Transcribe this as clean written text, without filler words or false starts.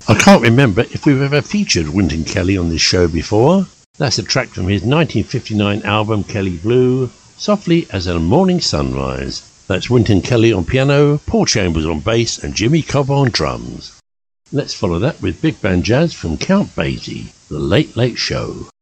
I can't remember if we've ever featured Wynton Kelly on this show before. That's a track from his 1959 album Kelly Blue, Softly as a Morning Sunrise. That's Wynton Kelly on piano, Paul Chambers on bass and Jimmy Cobb on drums. Let's follow that with big band jazz from Count Basie, The Late Late Show.